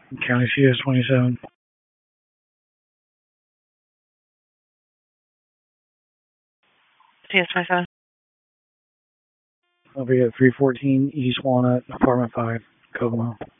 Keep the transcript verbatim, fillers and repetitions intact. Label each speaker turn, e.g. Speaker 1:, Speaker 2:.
Speaker 1: County C S twenty-seven.
Speaker 2: C S twenty-seven.
Speaker 1: I'll be at three fourteen East Walnut, Apartment five, Kokomo.